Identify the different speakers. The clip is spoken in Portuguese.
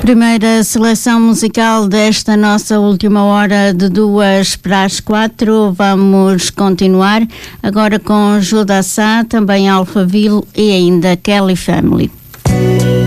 Speaker 1: Primeira seleção musical desta nossa última hora de 2:45. Vamos continuar agora com Judá Sá, também Alphaville e ainda Kelly Family.